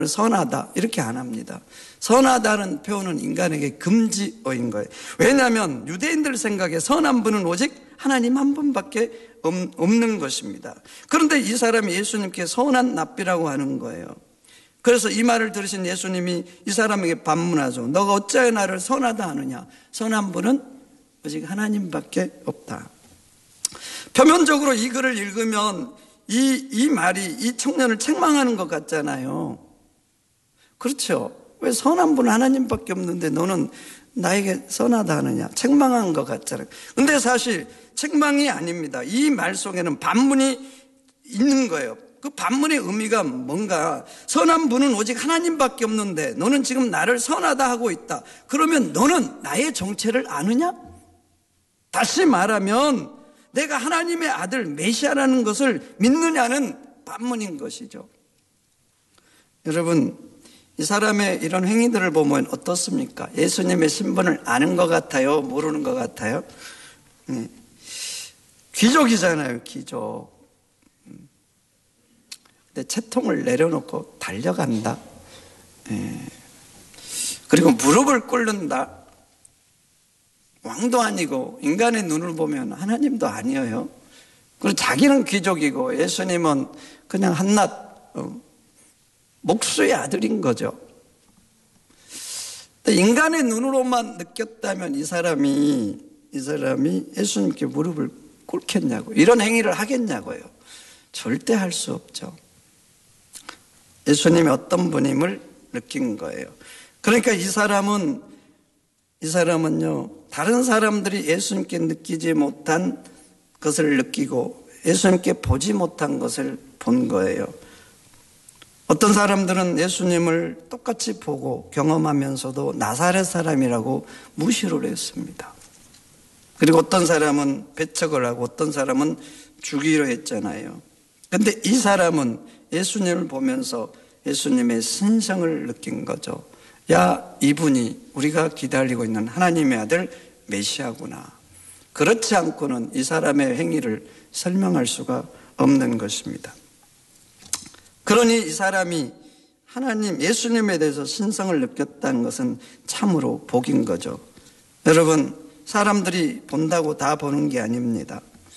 선하다 이렇게 안 합니다. 선하다는 표현은 인간에게 금지어인 거예요. 왜냐하면 유대인들 생각에 선한 분은 오직 하나님 한 분밖에 없는 것입니다. 그런데 이 사람이 예수님께 선한 납비라고 하는 거예요. 그래서 이 말을 들으신 예수님이 이 사람에게 반문하죠. 너가 어찌하여 나를 선하다 하느냐. 선한 분은 오직 하나님밖에 없다. 표면적으로 이 글을 읽으면 이 말이 이 청년을 책망하는 것 같잖아요. 그렇죠. 왜 선한 분은 하나님밖에 없는데 너는 나에게 선하다 하느냐. 책망한 것 같잖아요. 근데 사실 책망이 아닙니다. 이 말 속에는 반문이 있는 거예요. 그 반문의 의미가 뭔가, 선한 분은 오직 하나님밖에 없는데 너는 지금 나를 선하다 하고 있다. 그러면 너는 나의 정체를 아느냐? 다시 말하면 내가 하나님의 아들 메시아라는 것을 믿느냐는 반문인 것이죠. 여러분, 이 사람의 이런 행위들을 보면 어떻습니까? 예수님의 신분을 아는 것 같아요? 모르는 것 같아요? 귀족이잖아요, 귀족. 근데 채통을 내려놓고 달려간다. 그리고 무릎을 꿇는다. 왕도 아니고 인간의 눈을 보면 하나님도 아니에요. 그리고 자기는 귀족이고 예수님은 그냥 한낱 목수의 아들인 거죠. 인간의 눈으로만 느꼈다면 이 사람이 예수님께 무릎을 꿇겠냐고, 이런 행위를 하겠냐고요. 절대 할 수 없죠. 예수님이 어떤 분임을 느낀 거예요. 그러니까 이 사람은요, 다른 사람들이 예수님께 느끼지 못한 것을 느끼고 예수님께 보지 못한 것을 본 거예요. 어떤 사람들은 예수님을 똑같이 보고 경험하면서도 나사렛 사람이라고 무시를 했습니다. 그리고 어떤 사람은 배척을 하고 어떤 사람은 죽이려 했잖아요. 그런데 이 사람은 예수님을 보면서 예수님의 신성을 느낀 거죠. 야, 이분이 우리가 기다리고 있는 하나님의 아들 메시아구나. 그렇지 않고는 이 사람의 행위를 설명할 수가 없는 것입니다. 그러니 이 사람이 예수님에 대해서 신성을 느꼈다는 것은 참으로 복인 거죠. 여러분, 사람들이 본다고 다 보는 게 아닙니다.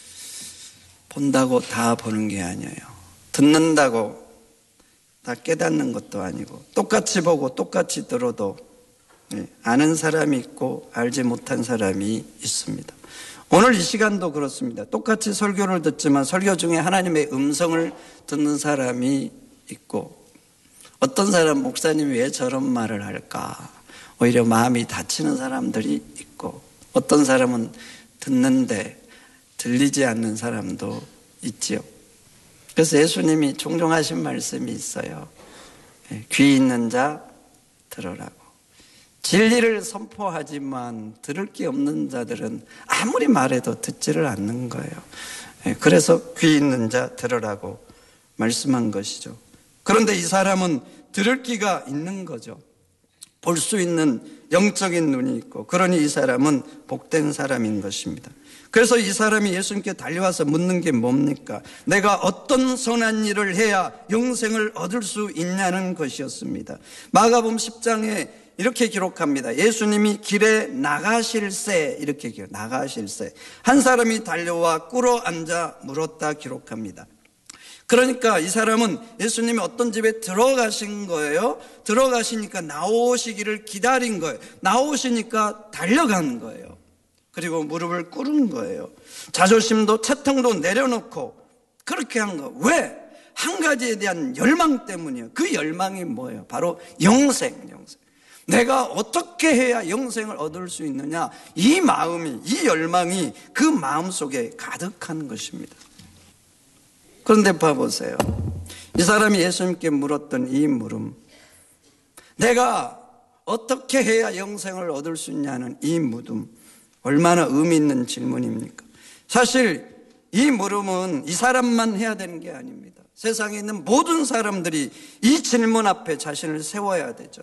본다고 다 보는 게 아니에요. 듣는다고 다 깨닫는 것도 아니고, 똑같이 보고 똑같이 들어도 아는 사람이 있고 알지 못한 사람이 있습니다. 오늘 이 시간도 그렇습니다. 똑같이 설교를 듣지만 설교 중에 하나님의 음성을 듣는 사람이 있고, 어떤 사람 목사님이 왜 저런 말을 할까 오히려 마음이 다치는 사람들이 있고, 어떤 사람은 듣는데 들리지 않는 사람도 있지요. 그래서 예수님이 종종 하신 말씀이 있어요. 귀 있는 자 들으라고. 진리를 선포하지만 들을 게 없는 자들은 아무리 말해도 듣지를 않는 거예요. 그래서 귀 있는 자 들으라고 말씀한 것이죠. 그런데 이 사람은 들을 귀가 있는 거죠. 볼 수 있는 영적인 눈이 있고, 그러니 이 사람은 복된 사람인 것입니다. 그래서 이 사람이 예수님께 달려와서 묻는 게 뭡니까? 내가 어떤 선한 일을 해야 영생을 얻을 수 있냐는 것이었습니다. 마가복음 10장에 이렇게 기록합니다. 예수님이 길에 나가실새, 이렇게 나가실새 한 사람이 달려와 꿇어 앉아 물었다 기록합니다. 그러니까 이 사람은 예수님이 어떤 집에 들어가신 거예요. 들어가시니까 나오시기를 기다린 거예요. 나오시니까 달려간 거예요. 그리고 무릎을 꿇은 거예요. 자존심도 채통도 내려놓고 그렇게 한 거. 왜? 한 가지에 대한 열망 때문이에요. 그 열망이 뭐예요? 바로 영생. 내가 어떻게 해야 영생을 얻을 수 있느냐, 이 마음이, 이 열망이 그 마음속에 가득한 것입니다. 그런데 봐보세요. 이 사람이 예수님께 물었던 이 물음, 내가 어떻게 해야 영생을 얻을 수 있냐는 이 물음, 얼마나 의미 있는 질문입니까? 사실 이 물음은 이 사람만 해야 되는 게 아닙니다. 세상에 있는 모든 사람들이 이 질문 앞에 자신을 세워야 되죠.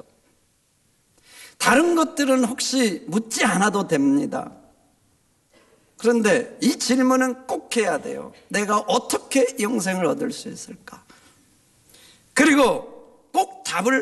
다른 것들은 혹시 묻지 않아도 됩니다. 그런데 이 질문은 꼭 해야 돼요. 내가 어떻게 영생을 얻을 수 있을까? 그리고 꼭 답을